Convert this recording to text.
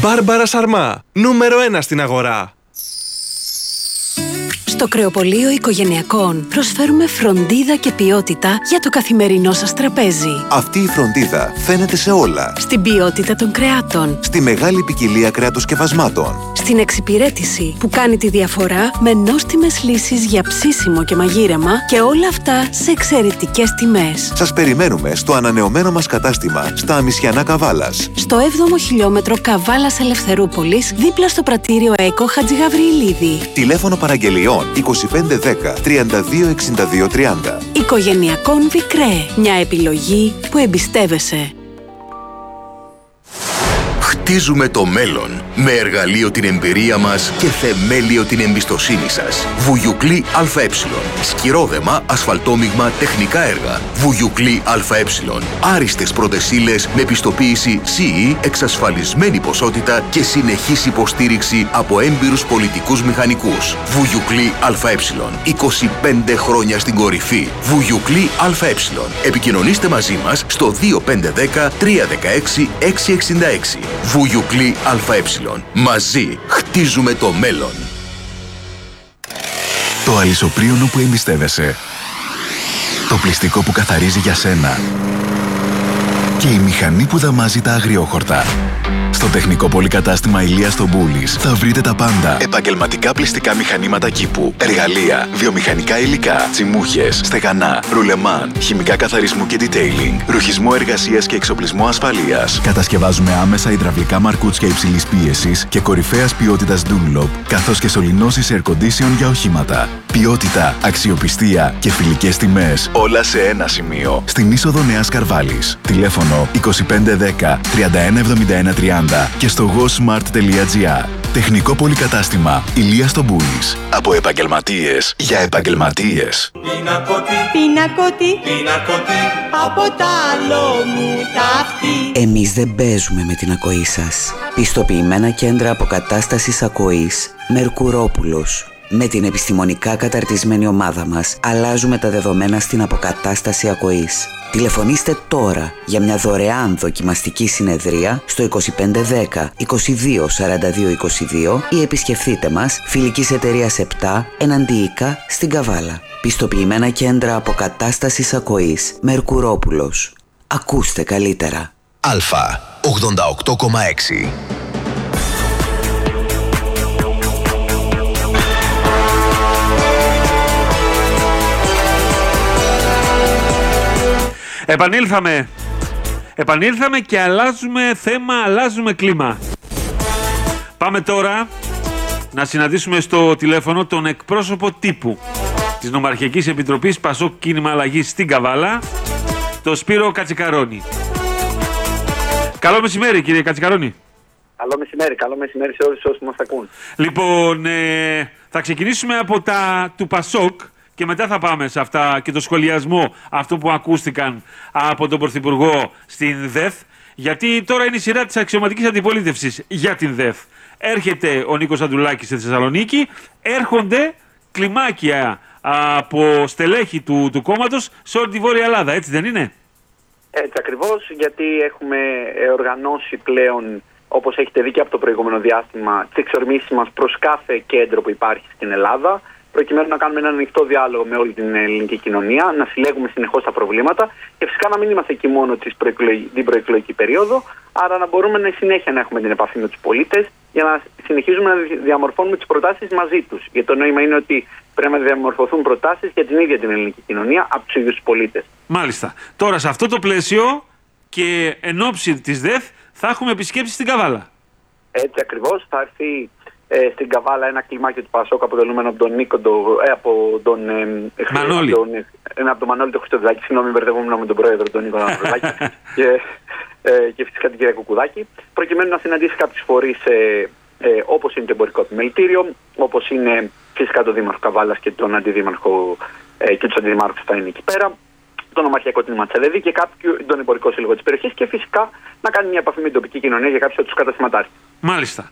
Μπάρμπαρα Σαρμά, νούμερο 1 στην αγορά. Στο Κρεοπωλείο Οικογενειακών προσφέρουμε φροντίδα και ποιότητα για το καθημερινό σας τραπέζι. Αυτή η φροντίδα φαίνεται σε όλα. Στην ποιότητα των κρεάτων. Στη μεγάλη ποικιλία κρεατοσκευασμάτων. Στην εξυπηρέτηση που κάνει τη διαφορά με νόστιμες λύσεις για ψήσιμο και μαγείρεμα και όλα αυτά σε εξαιρετικές τιμές. Σας περιμένουμε στο ανανεωμένο μας κατάστημα στα Αμισιανά Καβάλας. Στο 7ο χιλιόμετρο Καβάλας Ελευθερούπολης, δίπλα στο πρατήριο ΕΚΟ Χατζηγαβριηλίδη. Τηλέφωνο παραγγελιών 2510 32 62 30. Οικογενειακών Βικρέ. Μια επιλογή που εμπιστεύεσαι. Χτίζουμε το μέλλον με εργαλείο την εμπειρία μας και θεμέλιο την εμπιστοσύνη σας. Βουγιουκλή ΑΕ. Σκυρόδεμα, ασφαλτόμιγμα, τεχνικά έργα. Βουγιουκλή ΑΕ. Άριστες πρώτες ύλες με πιστοποίηση CE, εξασφαλισμένη ποσότητα και συνεχής υποστήριξη από έμπειρους πολιτικούς μηχανικούς. Βουγιουκλή ΑΕ. 25 χρόνια στην κορυφή. Βουγιουκλή ΑΕ. Επικοινωνήστε μαζί μας στο 2510 316 666. Βουγιουκλή ΑΕ. Μαζί χτίζουμε το μέλλον. Το αλυσοπρίωνο που εμπιστεύεσαι. Το πλυστικό που καθαρίζει για σένα. Και η μηχανή που δαμάζει τα αγριόχορτα. Στο τεχνικό πολυκατάστημα Ηλίας στο Μπούλης θα βρείτε τα πάντα. Επαγγελματικά πλυστικά μηχανήματα κήπου, εργαλεία, βιομηχανικά υλικά, τσιμούχες, στεγανά, ρουλεμάν, χημικά καθαρισμού και detailing, ρουχισμό εργασίας και εξοπλισμό ασφαλείας. Κατασκευάζουμε άμεσα υδραυλικά μαρκούτσια υψηλής πίεσης και κορυφαίας ποιότητας Dunlop, καθώς και σωληνώσεις air condition για οχήματα. Ποιότητα, αξιοπιστία και φιλικές τιμές. Όλα σε ένα σημείο. Στην είσοδο Νέας Καρβάλης. Τηλέφωνο 2510 3171 30 και στο gosmart.gr. Τεχνικό πολυκατάστημα Ηλίας στο Μπούλης. Από επαγγελματίες για επαγγελματίες. Πινακότι, από τα άλλο μου ταύτη. Εμείς δεν παίζουμε με την ακοή σας. Πιστοποιημένα κέντρα αποκατάστασης ακοής Μερκουρόπουλος. Με την επιστημονικά καταρτισμένη ομάδα μας αλλάζουμε τα δεδομένα στην αποκατάσταση ακοής. Τηλεφωνήστε τώρα για μια δωρεάν δοκιμαστική συνεδρία στο 2510 22 42 22 ή επισκεφτείτε μας Φιλικής Εταιρείας 7 Εναντίικα στην Καβάλα. Πιστοποιημένα κέντρα αποκατάστασης ακοής Μερκουρόπουλος. Ακούστε καλύτερα. Αλφα 88,6. Επανήλθαμε και αλλάζουμε θέμα, αλλάζουμε κλίμα. Πάμε τώρα να συναντήσουμε στο τηλέφωνο τον εκπρόσωπο τύπου της Νομαρχιακής Επιτροπής Πασόκ Κίνημα Αλλαγής στην Καβάλα, τον Σπύρο Κατσικαρόνη. Καλό μεσημέρι, κύριε Κατσικαρόνη. Καλό μεσημέρι σε όλους όσους μας ακούν. Λοιπόν, θα ξεκινήσουμε από τα του Πασόκ και μετά θα πάμε σε αυτά και το σχολιασμό αυτό που ακούστηκαν από τον Πρωθυπουργό στην ΔΕΘ, γιατί τώρα είναι η σειρά της αξιωματικής αντιπολίτευσης για την ΔΕΘ. Έρχεται ο Νίκος Αντουλάκης στη Θεσσαλονίκη, έρχονται κλιμάκια από στελέχη του κόμματος σε όλη τη Βόρεια Ελλάδα, έτσι δεν είναι? Έτσι ακριβώς, γιατί έχουμε οργανώσει πλέον, όπως έχετε δει και από το προηγούμενο διάστημα, τις εξορμήσεις μας προς κάθε κέντρο που υπάρχει στην Ελλάδα, προκειμένου να κάνουμε έναν ανοιχτό διάλογο με όλη την ελληνική κοινωνία, να συλλέγουμε συνεχώς τα προβλήματα και φυσικά να μην είμαστε εκεί μόνο την προεκλογική περίοδο, άρα να μπορούμε συνέχεια να έχουμε την επαφή με τους πολίτες για να συνεχίζουμε να διαμορφώνουμε τις προτάσεις μαζί τους. Γιατί το νόημα είναι ότι πρέπει να διαμορφωθούν προτάσεις για την ίδια την ελληνική κοινωνία από τους ίδιους τους πολίτες. Μάλιστα. Τώρα σε αυτό το πλαίσιο και εν ώψη της ΔΕΘ θα έχουμε επισκέψεις στην Καβάλα. Έτσι ακριβώς, θα έρθει στην Καβάλα ένα κλιμάκιο του Πασόκ αποτελούμενο από τον Νίκο, από τον Μανώλη. Από τον Μανώλη τον Χριστοδουλάκη, συγγνώμη, μπερδεύομαι με τον πρόεδρο τον Νίκο Ανδρουλάκη και φυσικά την κυρία Κουκουδάκη, προκειμένου να συναντήσει κάποιους φορείς όπως είναι το εμπορικό επιμελητήριο, όπως είναι φυσικά το Δήμαρχο Καβάλας και τον Αντιδήμαρχο και τους αντιδημάρχους που θα είναι εκεί πέρα, το Νομαρχιακό Τμήμα Τσελεδί και τον εμπορικό σύλλογο της περιοχής και φυσικά να κάνει μια επαφή με την τοπική κοινωνία για κάποιους από τους καταστηματάρχες. Μάλιστα.